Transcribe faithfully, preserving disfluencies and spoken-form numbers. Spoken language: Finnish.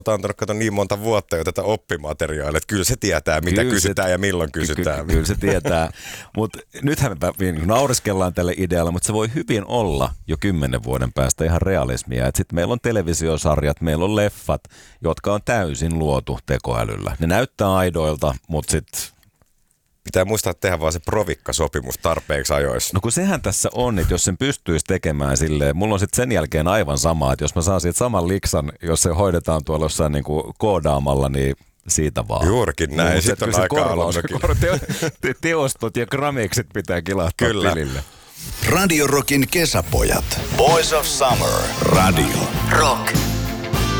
on antanut kato niin monta vuotta jo tätä oppimateriaalia, että kyllä se tietää, mitä kyllä kysytään se, ja milloin kysytään. Ky- kyllä se tietää, mutta nythän me naureskellaan tälle idealle, mutta se voi hyvin olla jo kymmenen vuoden päästä ihan realismia. Sitten meillä on televisiosarjat, meillä on leffat, jotka on täysin luotu tekoälyllä. Ne näyttää aidoilta, mutta sitten... Pitää muistaa tehdä vaan se provikkasopimus tarpeeksi ajoissa. No kun sehän tässä on, että jos sen pystyisi tekemään silleen, mulla on sitten sen jälkeen aivan sama, että jos mä saan siitä saman liksan, jos se hoidetaan tuolla jossain niin kuin koodaamalla, niin siitä vaan. Juurikin näin, no, sitten on aika alunnokin. Te, teostot ja grameksit pitää kilahtaa Kyllä. tilille. Radio Rockin kesäpojat. Boys of Summer. Radio Rock.